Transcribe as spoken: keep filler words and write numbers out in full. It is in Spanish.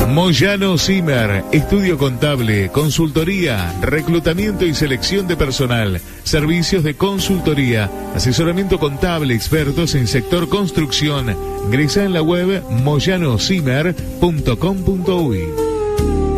Moyano Zimmer, estudio contable, consultoría, reclutamiento y selección de personal, servicios de consultoría, asesoramiento contable, expertos en sector construcción. Ingresa en la web moyano zimmer punto com punto uy.